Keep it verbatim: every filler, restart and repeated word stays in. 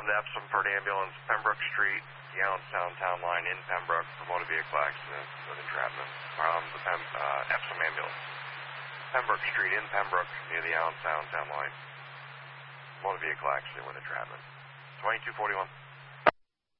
Ground Epsom for the ambulance, Pembroke Street, the Allenstown Town Line in Pembroke for motor vehicle accident with entrapment from the Pem, uh, Epsom ambulance. Pembroke Street in Pembroke near the Allenstown Town Line. Motor vehicle accident with entrapment. twenty-two forty-one.